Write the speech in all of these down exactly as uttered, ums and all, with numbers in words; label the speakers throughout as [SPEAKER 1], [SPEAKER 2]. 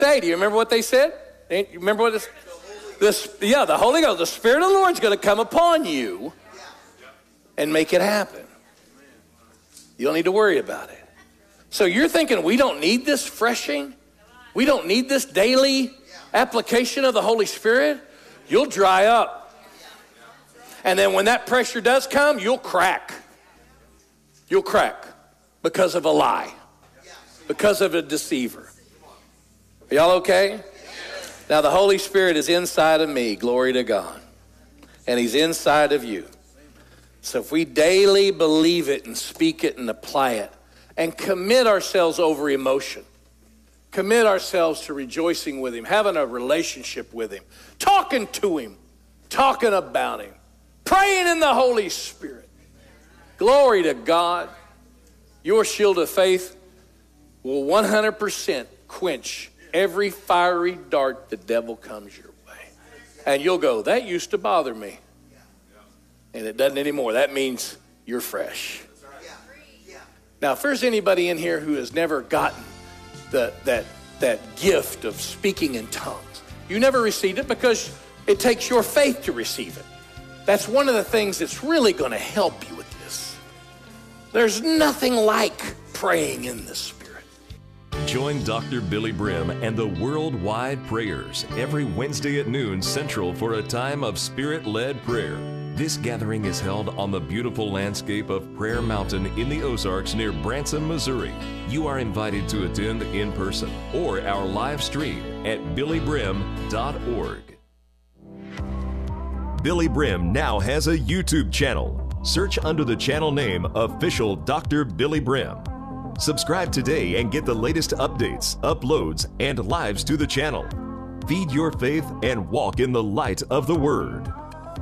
[SPEAKER 1] Hey, do you remember what they said? You remember what this, this, yeah, the Holy Ghost, the Spirit of the Lord is going to come upon you and make it happen. You don't need to worry about it. So you're thinking we don't need this freshing? We don't need this daily application of the Holy Spirit? You'll dry up. And then when that pressure does come, you'll crack. You'll crack because of a lie, because of a deceiver. Are y'all okay? Now the Holy Spirit is inside of me, glory to God. And he's inside of you. So if we daily believe it and speak it and apply it and commit ourselves over emotion, commit ourselves to rejoicing with him, having a relationship with him, talking to him, talking about him, praying in the Holy Spirit. Glory to God. Your shield of faith will one hundred percent quench every fiery dart the devil comes your way. And you'll go, that used to bother me. And it doesn't anymore. That means you're fresh. Now, if there's anybody in here who has never gotten the, that, that gift of speaking in tongues, you never received it because it takes your faith to receive it. That's one of the things that's really going to help you with this. There's nothing like praying in the Spirit.
[SPEAKER 2] Join Doctor Billy Brim and the Worldwide Prayers every Wednesday at noon Central for a time of Spirit-led prayer. This gathering is held on the beautiful landscape of Prayer Mountain in the Ozarks near Branson, Missouri. You are invited to attend in person or our live stream at billy brim dot org. Billy Brim now has a YouTube channel. Search under the channel name Official Doctor Billy Brim. Subscribe today and get the latest updates, uploads, and lives to the channel. Feed your faith and walk in the light of the Word.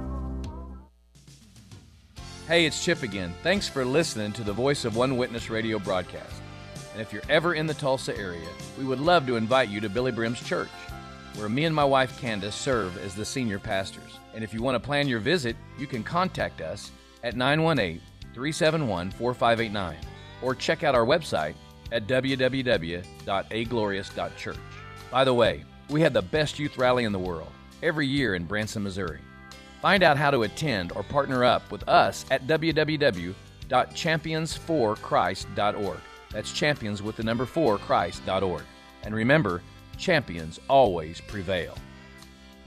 [SPEAKER 3] Hey, it's Chip again. Thanks for listening to the Voice of One Witness radio broadcast. And if you're ever in the Tulsa area, we would love to invite you to Billy Brim's church, where me and my wife Candace serve as the senior pastors. And if you want to plan your visit, you can contact us at nine one eight, three seven one, four five eight nine or check out our website at w w w dot a glorious dot church. By the way, we have the best youth rally in the world every year in Branson, Missouri. Find out how to attend or partner up with us at w w w dot champions for christ dot org. That's champions with the number four, Christ dot org. And remember, champions always prevail.